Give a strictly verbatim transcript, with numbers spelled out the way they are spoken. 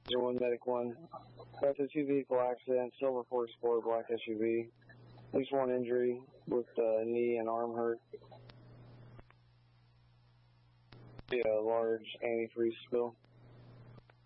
zero one Medic one. That's a two vehicle accident, Silver Ford Explorer, black S U V. At least one injury with uh, knee and arm hurt. A large antifreeze spill.